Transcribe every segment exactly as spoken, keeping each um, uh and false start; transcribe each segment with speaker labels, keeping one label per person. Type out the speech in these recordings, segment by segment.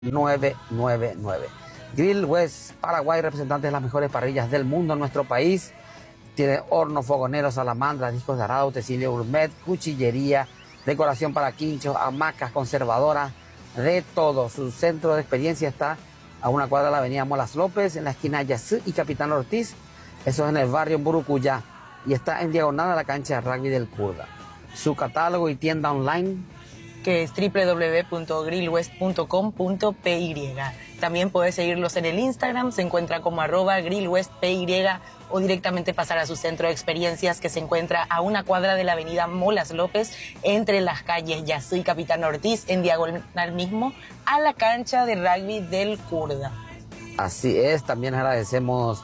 Speaker 1: nueve nueve nueve. Grill West Paraguay, representantes de las mejores parrillas del mundo en nuestro país. Tiene horno, fogoneros, salamandras, discos de arado, utensilios gourmet, cuchillería, decoración para quinchos, hamacas, conservadoras, de todo. Su centro de experiencia está a una cuadra de la avenida Molas López, en la esquina Yasú y Capitán Ortiz. Eso es en el barrio Burucuyá. Y está en diagonal a la cancha de rugby del Kurda. Su catálogo y tienda online,
Speaker 2: que es doble u doble u doble u punto grill west punto com punto p y. También puedes seguirlos en el Instagram, se encuentra como arroba grillwestpy, o directamente pasar a su centro de experiencias, que se encuentra a una cuadra de la avenida Molas López, entre las calles Yasú y Capitán Ortiz, en diagonal mismo a la cancha de rugby del Kurda.
Speaker 1: Así es. También agradecemos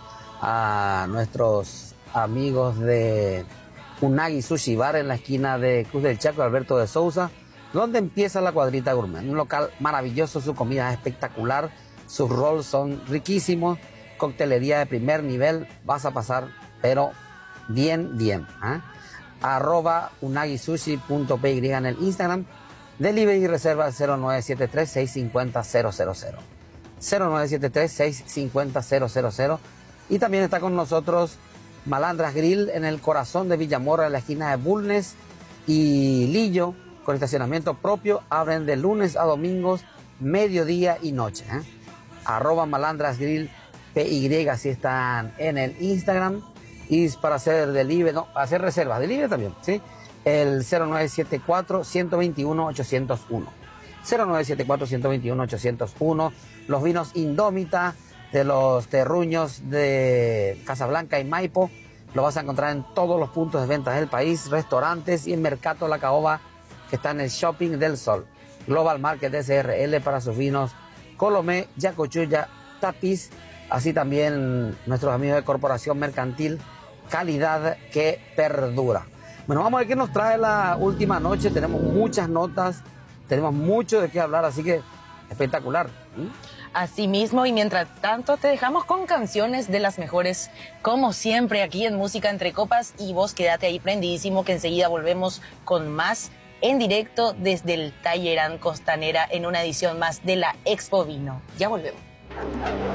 Speaker 1: a nuestros amigos de Unagi Sushi Bar en la esquina de Cruz del Chaco, Alberto de Sousa, donde empieza la cuadrita gourmet. Un local maravilloso, su comida es espectacular, sus rolls son riquísimos, coctelería de primer nivel, vas a pasar, pero bien, bien. ¿eh? Arroba unagisushi punto p y en el Instagram. Delivery y reserva cero nueve siete tres, seis cinco cero, cero cero cero. cero nueve siete tres, seis cinco cero, cero cero cero. Y también está con nosotros Malandras Grill en el corazón de Villamorra, en la esquina de Bulnes y Lillo, con estacionamiento propio. Abren de lunes a domingos, mediodía y noche. ¿eh? Arroba Malandras Grill P Y, así están en el Instagram. Y para hacer delivery, no, para hacer reservas, delivery también, ¿sí? El cero nueve siete cuatro, uno dos uno, ocho cero uno. cero nueve siete cuatro, uno dos uno, ocho cero uno. Los vinos Indómita de los terruños de Casablanca y Maipo, lo vas a encontrar en todos los puntos de venta del país, restaurantes y en Mercado La Caoba, que está en el Shopping del Sol. Global Market S R L para sus vinos Colomé, Yacochuya, Tapiz, así también nuestros amigos de Corporación Mercantil, calidad que perdura. Bueno, vamos a ver qué nos trae la última noche. Tenemos muchas notas, tenemos mucho de qué hablar, así que espectacular. ¿Mm?
Speaker 2: Así mismo, y mientras tanto te dejamos con canciones de las mejores, como siempre, aquí en Música Entre Copas, y vos quédate ahí prendidísimo, que enseguida volvemos con más en directo desde el Tallerán Costanera en una edición más de la Expo Vino. Ya volvemos.